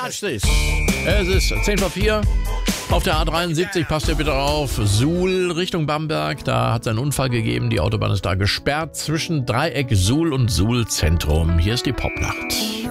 Watch this. Es ist 10 vor 4. Auf der A73, passt ihr bitte auf, Suhl Richtung Bamberg. Da hat es einen Unfall gegeben. Die Autobahn ist da gesperrt zwischen Dreieck Suhl und Suhl Zentrum. Hier ist die Popnacht.